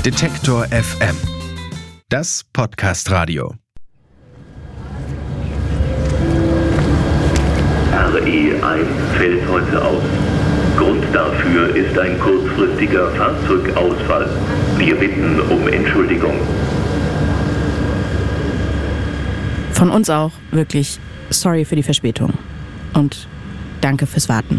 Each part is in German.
Detektor FM. Das Podcast-Radio. RE1 fällt heute aus. Grund dafür ist ein kurzfristiger Fahrzeugausfall. Wir bitten um Entschuldigung. Von uns auch wirklich sorry für die Verspätung. Und danke fürs Warten.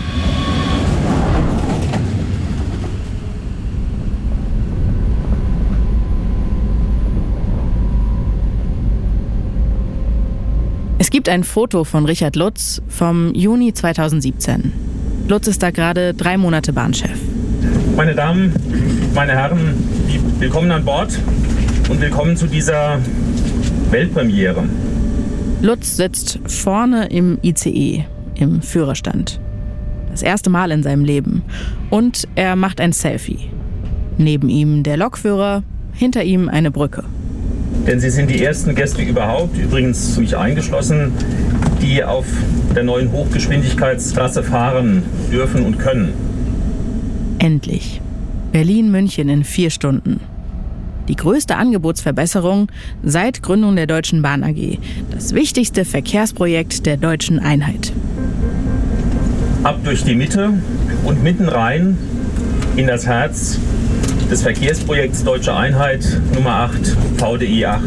Es gibt ein Foto von Richard Lutz vom Juni 2017. Lutz ist da gerade 3 Monate Bahnchef. Meine Damen, meine Herren, willkommen an Bord und willkommen zu dieser Weltpremiere. Lutz sitzt vorne im ICE, im Führerstand. Das erste Mal in seinem Leben. Und er macht ein Selfie. Neben ihm der Lokführer, hinter ihm eine Brücke. Denn Sie sind die ersten Gäste überhaupt, übrigens mich eingeschlossen, die auf der neuen Hochgeschwindigkeitstrasse fahren dürfen und können. Endlich. Berlin-München in 4 Stunden. Die größte Angebotsverbesserung seit Gründung der Deutschen Bahn AG. Das wichtigste Verkehrsprojekt der deutschen Einheit. Ab durch die Mitte und mitten rein in das Herz des Verkehrsprojekts Deutsche Einheit Nummer 8, VDI 8.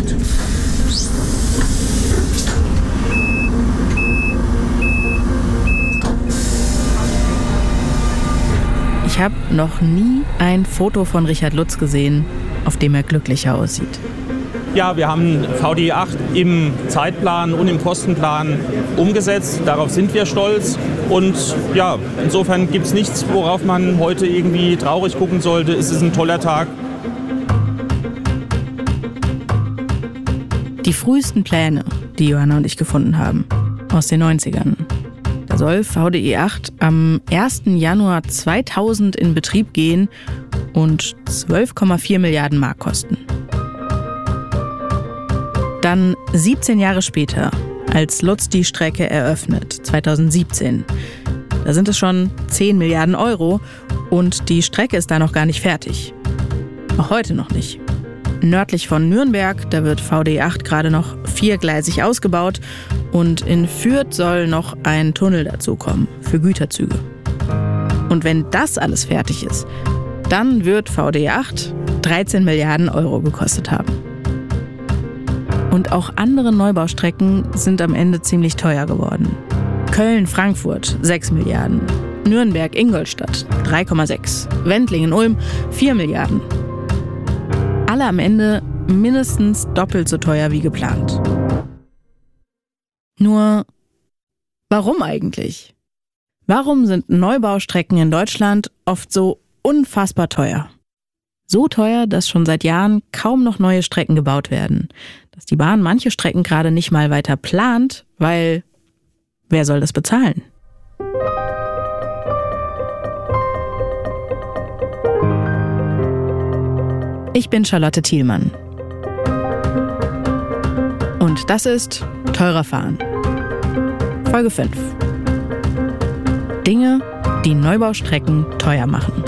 Ich habe noch nie ein Foto von Richard Lutz gesehen, auf dem er glücklicher aussieht. Ja, wir haben VDI 8 im Zeitplan und im Kostenplan umgesetzt. Darauf sind wir stolz. Und ja, insofern gibt es nichts, worauf man heute irgendwie traurig gucken sollte. Es ist ein toller Tag. Die frühesten Pläne, die Johanna und ich gefunden haben, aus den 90ern. Da soll VDI 8 am 1. Januar 2000 in Betrieb gehen und 12,4 Milliarden Mark kosten. Dann 17 Jahre später, als Lutz die Strecke eröffnet, 2017. Da sind es schon 10 Milliarden Euro und die Strecke ist da noch gar nicht fertig. Auch heute noch nicht. Nördlich von Nürnberg, da wird VDI 8 gerade noch 4-gleisig ausgebaut und in Fürth soll noch ein Tunnel dazukommen für Güterzüge. Und wenn das alles fertig ist, dann wird VDI 8 13 Milliarden Euro gekostet haben. Und auch andere Neubaustrecken sind am Ende ziemlich teuer geworden. Köln-Frankfurt 6 Milliarden, Nürnberg-Ingolstadt 3,6, Wendlingen-Ulm 4 Milliarden. Alle am Ende mindestens doppelt so teuer wie geplant. Nur, warum eigentlich? Warum sind Neubaustrecken in Deutschland oft so unfassbar teuer? So teuer, dass schon seit Jahren kaum noch neue Strecken gebaut werden. Dass die Bahn manche Strecken gerade nicht mal weiter plant, weil wer soll das bezahlen? Ich bin Charlotte Thielmann. Und das ist Teurer fahren. Folge 5. Dinge, die Neubaustrecken teuer machen.